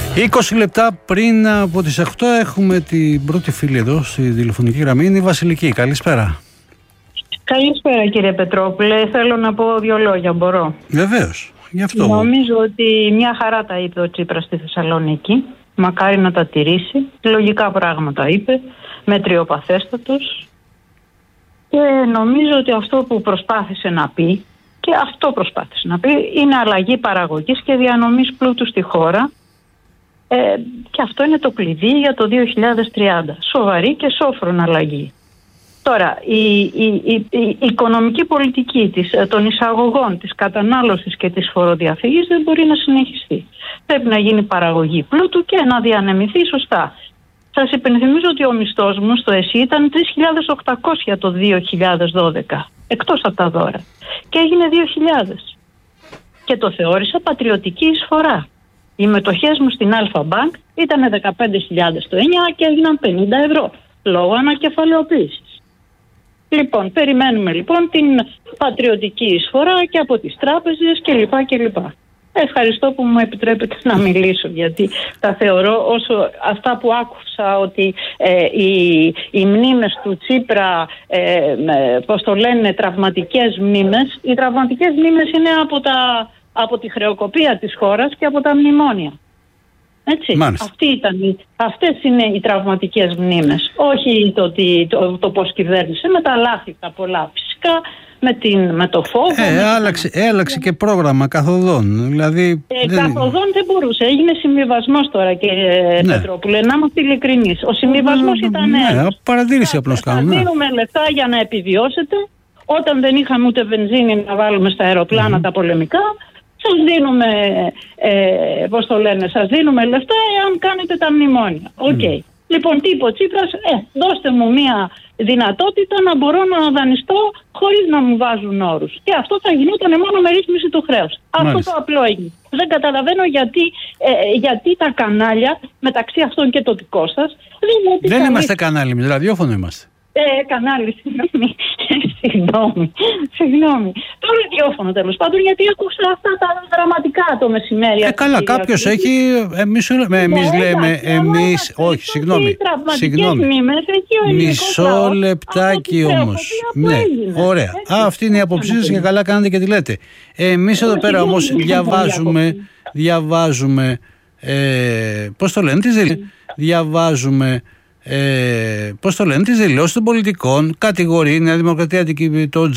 20 λεπτά πριν από τις 8 έχουμε την πρώτη φίλη εδώ στη τηλεφωνική γραμμή, είναι η Βασιλική. Καλησπέρα. Καλησπέρα κύριε Πετρόπουλε, θέλω να πω 2 λόγια, μπορώ? Βεβαίως, γι' αυτό. Νομίζω ότι μια χαρά τα είπε ο Τσίπρας στη Θεσσαλονίκη, μακάρι να τα τηρήσει, λογικά πράγματα είπε, μετριοπαθέστατος, και νομίζω ότι αυτό που προσπάθησε να πει, και αυτό προσπάθησε να πει, είναι αλλαγή παραγωγής και διανομής πλούτου στη χώρα. Και αυτό είναι το κλειδί για το 2030. Σοβαρή και σόφρον αλλαγή. Τώρα, η οικονομική πολιτική των εισαγωγών, της κατανάλωσης και της φοροδιαφυγής δεν μπορεί να συνεχιστεί. Πρέπει να γίνει παραγωγή πλούτου και να διανεμηθεί σωστά. Σας υπενθυμίζω ότι ο μισθός μου στο ΕΣΥ ήταν 3.800 το 2012, εκτός από τα δώρα. Και έγινε 2.000. Και το θεώρησα πατριωτική εισφορά. Οι μετοχές μου στην Αλφα Bank ήταν 15.000 το 9 και έγιναν 50 ευρώ λόγω ανακεφαλαιοποίησης. Λοιπόν, περιμένουμε λοιπόν την πατριωτική εισφορά και από τις τράπεζες κλπ. Ευχαριστώ που μου επιτρέπετε να μιλήσω, γιατί τα θεωρώ, όσο αυτά που άκουσα, ότι οι μνήμες του Τσίπρα, πώς το λένε, τραυματικές μνήμες. Οι τραυματικές μνήμες είναι από τη χρεοκοπία της χώρας και από τα μνημόνια. Έτσι. Αυτές είναι οι τραυματικές μνήμες. Όχι το πώς κυβέρνησε, με τα λάθη τα πολλά φυσικά, με το φόβο. Άλλαξε και πρόγραμμα καθοδόν. Δηλαδή, καθοδόν δεν μπορούσε. Έγινε συμβιβασμός τώρα, κύριε Πετρόπουλε, να είμαστε ειλικρινείς. Ο συμβιβασμός ήταν παρατήρηση απλώς κάνουμε. Θα δίνουμε λεφτά για να επιβιώσετε. Όταν δεν είχαμε ούτε βενζίνη να βάλουμε στα αεροπλάνα τα πολεμικά, σας δίνουμε, σας δίνουμε λεφτά εάν κάνετε τα μνημόνια. Λοιπόν, τι είπε ο Τσίπρας, δώστε μου μια δυνατότητα να μπορώ να δανειστώ χωρίς να μου βάζουν όρους. Και αυτό θα γινόταν μόνο με ρύθμιση του χρέους. Αυτό το απλό έγινε. Δεν καταλαβαίνω γιατί τα κανάλια, μεταξύ αυτών και το δικό σας, δεν είμαστε κανάλι, με ραδιόφωνο είμαστε. Κανάλι, συγγνώμη. Το ραδιόφωνο τέλος πάντων, γιατί άκουσα αυτά τα δραματικά το μεσημέρι. Καλά, κάποιος έχει. Εμείς λέμε. Όχι, συγγνώμη. Μισό λεπτάκι όμως. Ναι, ωραία. Αυτή είναι η άποψή σας και καλά κάνετε και τη λέτε. Εμείς εδώ πέρα όμως διαβάζουμε. Πώς το λένε, διαβάζουμε. Πώς το λένε, τις δηλώσεις των πολιτικών, κατηγορεί η Νέα Δημοκρατία το